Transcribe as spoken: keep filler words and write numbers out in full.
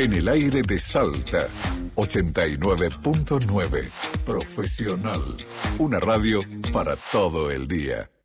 En el aire de Salta, ochenta y nueve punto nueve. Profesional. Una radio para todo el día.